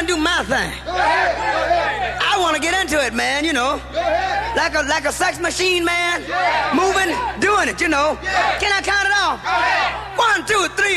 do my thing. I want to get into it, man, you know. Like a sex machine, man. Moving, doing it, you know. Can I count it off? 1, 2, 3.